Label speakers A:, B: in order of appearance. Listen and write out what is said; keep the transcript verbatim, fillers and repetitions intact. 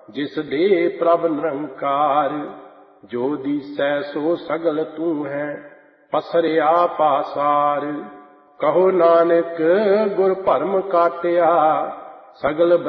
A: जिस दे प्रभ निरंकार। जो दिसै सो सगल तू है, पसरिया पासार। कहो नानक गुर भरम काटिया, सगल